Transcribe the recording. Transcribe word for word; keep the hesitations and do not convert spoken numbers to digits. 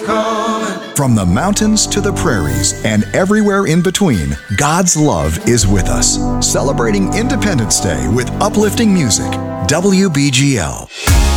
calling. From the mountains to the prairies and everywhere in between, God's love is with us. Celebrating Independence Day with uplifting music. W B G L.